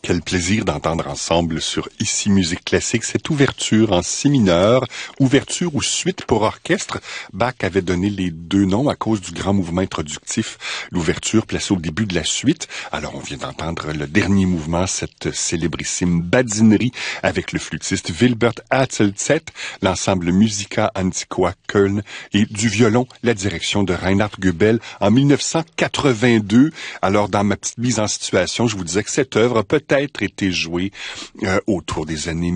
Quel plaisir d'entendre ensemble sur Ici Musique Classique cette ouverture en si mineur, ouverture ou suite pour orchestre. Bach avait donné les deux noms à cause du grand mouvement introductif. L'ouverture placée au début de la suite. Alors on vient d'entendre le dernier mouvement, cette célébrissime badinerie avec le flûtiste Wilbert Hatzelzett, l'ensemble Musica Antiqua Köln et du violon, la direction de Reinhard Goebel en 1982. Alors dans ma petite mise en situation, je vous disais que cette œuvre a peut-être été jouée autour des années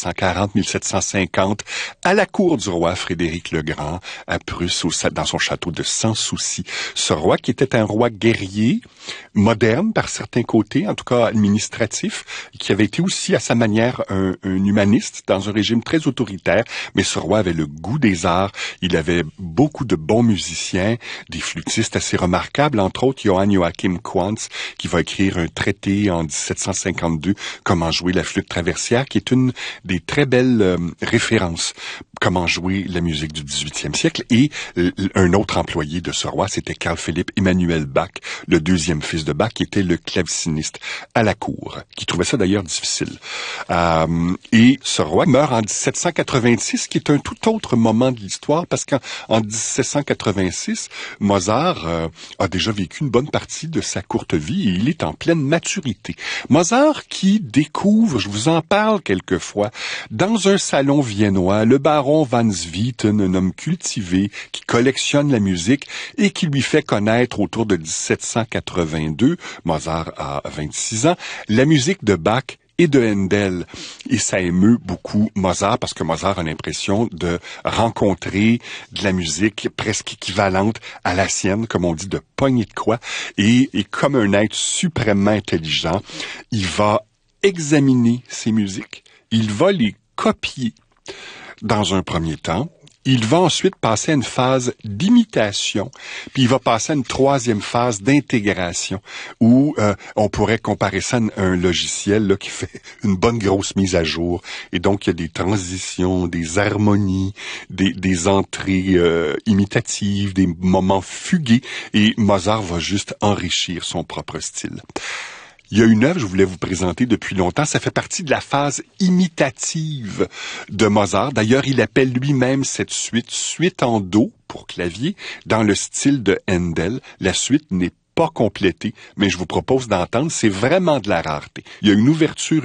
1740-1750 à la cour du roi Frédéric le Grand à Prusse, dans son château de Sans Souci. Ce roi qui était un roi guerrier, moderne par certains côtés, en tout cas administratif, qui avait été aussi à sa manière un humaniste dans un régime très autoritaire, mais ce roi avait le goût des arts, il avait beaucoup de bons musiciens, des flûtistes assez remarquables, entre autres Johann Joachim Quantz, qui va écrire un traité en 1752, Comment jouer la flûte traversière, qui est une des très belles références, comment jouer la musique du 18e siècle. Et un autre employé de ce roi, c'était Carl Philipp Emanuel Bach, le deuxième fils de Bach, qui était le claveciniste à la cour, qui trouvait ça d'ailleurs difficile. Et ce roi meurt en 1786, qui est un tout autre moment de l'histoire, parce qu'en 1786, Mozart a déjà vécu une bonne partie de sa courte vie et il est en pleine maturité. Mozart qui découvre, je vous en parle quelquefois, dans un salon viennois, le baron van Swieten, un homme cultivé qui collectionne la musique et qui lui fait connaître autour de 1782, Mozart a 26 ans, la musique de Bach et de Handel. Et ça émeut beaucoup Mozart parce que Mozart a l'impression de rencontrer de la musique presque équivalente à la sienne, comme on dit, de pogner de quoi. Et comme un être suprêmement intelligent, il va examiner ces musiques, il va les copier dans un premier temps. Il va ensuite passer à une phase d'imitation, puis il va passer à une troisième phase d'intégration, où on pourrait comparer ça à un logiciel là, qui fait une bonne grosse mise à jour. Et donc, il y a des transitions, des harmonies, des entrées imitatives, des moments fugués, et Mozart va juste enrichir son propre style. Il y a une œuvre que je voulais vous présenter depuis longtemps. Ça fait partie de la phase imitative de Mozart. D'ailleurs, il appelle lui-même cette suite en do pour clavier, dans le style de Handel. La suite n'est pas complétée, mais je vous propose d'entendre. C'est vraiment de la rareté. Il y a une ouverture